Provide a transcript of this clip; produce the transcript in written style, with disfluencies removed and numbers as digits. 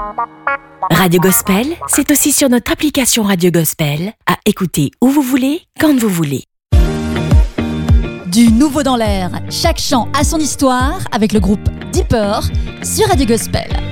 Radio Gospel, c'est aussi sur notre application Radio Gospel, à écouter où vous voulez, quand vous voulez. Du nouveau dans l'air, chaque chant a son histoire avec le groupe Deeper sur Radio Gospel.